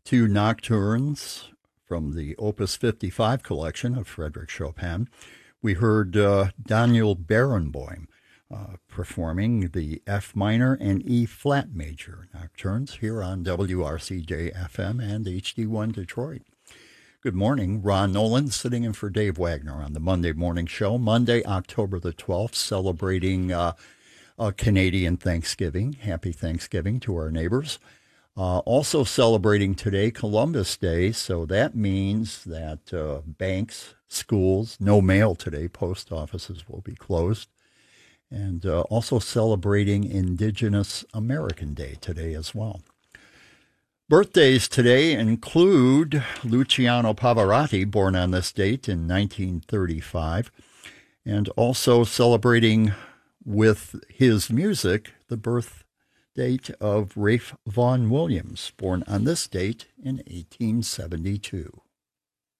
two nocturnes from the Opus 55 collection of Frédéric Chopin. We heard Daniel Barenboim performing the F minor and E flat major nocturnes here on WRCJ FM and HD1 Detroit. Good morning. Ron Nolan sitting in for Dave Wagner on the Monday Morning Show. Monday, October the 12th, celebrating a Canadian Thanksgiving. Happy Thanksgiving to our neighbors. Also celebrating today Columbus Day, so that means that banks, schools, no mail today. Post offices will be closed. And also celebrating Indigenous American Day today as well. Birthdays today include Luciano Pavarotti, born on this date in 1935, and also celebrating with his music the birth date of Ralph Vaughan Williams, born on this date in 1872.